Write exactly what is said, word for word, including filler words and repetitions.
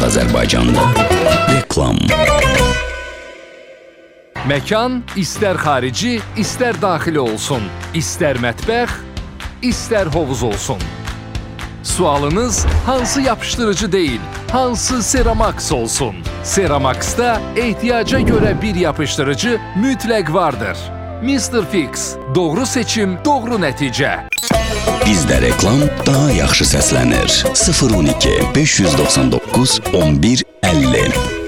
Azərbaycanda. Reklam. Məkan istər xarici, istər daxili olsun. İstər mətbəx, istər hovuz olsun. Sualınız hansı yapışdırıcı deyil, hansı Seramax olsun? Seramax'da ehtiyaca görə bir yapışdırıcı mütləq vardır. mister Fix, doğru seçim, doğru nəticə. Bizdə reklam daha yaxşı səslənir. sıfır on iki beş yüz doxsan doqquz on bir əlli